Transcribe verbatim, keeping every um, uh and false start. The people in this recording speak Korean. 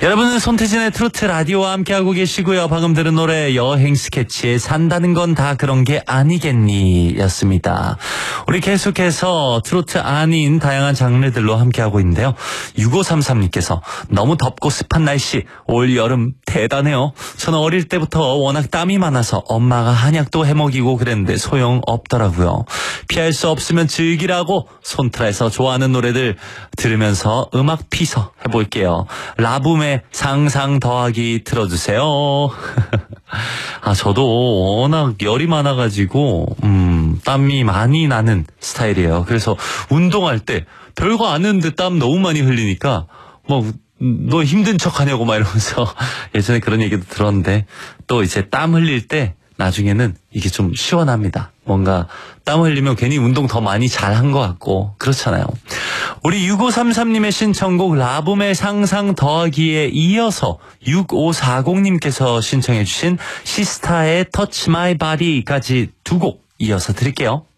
여러분은 손태진의 트로트 라디오와 함께하고 계시고요. 방금 들은 노래 여행 스케치에 산다는 건 다 그런 게 아니겠니 였습니다. 우리 계속해서 트로트 아닌 다양한 장르들로 함께하고 있는데요. 육오삼삼님께서 너무 덥고 습한 날씨 올 여름 대단해요. 저는 어릴 때부터 워낙 땀이 많아서 엄마가 한약도 해먹이고 그랬는데 소용없더라고요. 피할 수 없으면 즐기라고 손트라에서 좋아하는 노래들 들으면서 음악 피서 해볼게요. 라붐의 상상 더하기 틀어주세요. 아, 저도 워낙 열이 많아가지고 음, 땀이 많이 나는 스타일이에요. 그래서 운동할 때 별거 안 했는데 땀 너무 많이 흘리니까 뭐 너 힘든 척 하냐고 막 이러면서 예전에 그런 얘기도 들었는데 또 이제 땀 흘릴 때 나중에는 이게 좀 시원합니다. 뭔가 땀 흘리면 괜히 운동 더 많이 잘한 것 같고 그렇잖아요. 우리 육오삼삼님의 신청곡 라붐의 상상 더하기에 이어서 육오사공님께서 신청해 주신 시스타의 Touch My Body까지 두 곡 이어서 드릴게요.